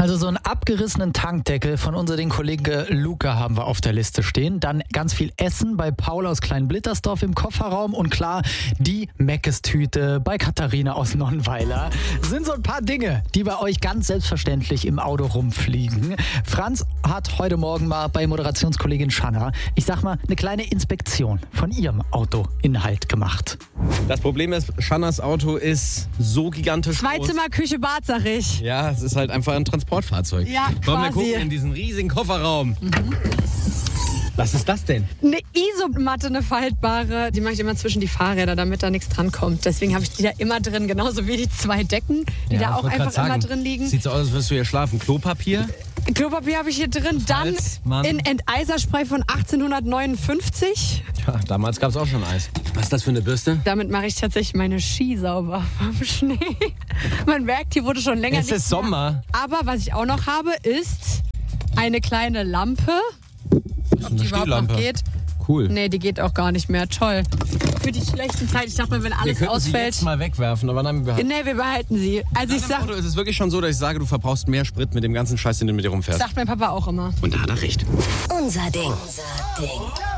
Also so einen abgerissenen Tankdeckel von unserem Kollege Luca haben wir auf der Liste stehen. Dann ganz viel Essen bei Paul aus Kleinblittersdorf im Kofferraum. Und klar, die Meckes-Tüte bei Katharina aus Nonnweiler. Sind so ein paar Dinge, die bei euch ganz selbstverständlich im Auto rumfliegen. Franz hat heute Morgen mal bei Moderationskollegin Shanna, ich sag mal, eine kleine Inspektion von ihrem Autoinhalt gemacht. Das Problem ist, Shannas Auto ist so gigantisch groß. 2 Zimmer, Küche, Bad, sag ich. Ja, es ist halt einfach ein Transportfahrzeug. Ja, Komm, wir quasi. gucken in diesen riesigen Kofferraum. Was ist das denn? Eine Isomatte, eine faltbare, die mache ich immer zwischen die Fahrräder, damit da nichts dran kommt. Deswegen habe ich die da immer drin, genauso wie die 2 Decken, die da auch einfach immer drin liegen. Sieht so aus, als würdest du hier schlafen. Klopapier? Klopapier habe ich hier drin, dann Mann. in Enteiserspray von 1859. Ja, damals gab es auch schon Eis. Was ist das für eine Bürste? Damit mache ich tatsächlich meine Ski sauber vom Schnee. Man merkt, hier wurde schon länger Es ist nichts mehr. Sommer. Aber was ich auch noch habe, ist eine kleine Lampe. Ob die überhaupt noch geht? Cool. Nee, die geht auch gar nicht mehr. Toll. Für die schlechten Zeiten. Ich dachte mal, wenn Wir alles könnten sie ausfällt. jetzt mal wegwerfen, aber nein, wir Nee, wir behalten sie. Also ich Im sag, Auto ist es wirklich schon so, dass ich sage, du verbrauchst mehr Sprit mit dem ganzen Scheiß, den du mit dir rumfährst. sagt mein Papa auch immer. Und da hat er recht. Unser Ding.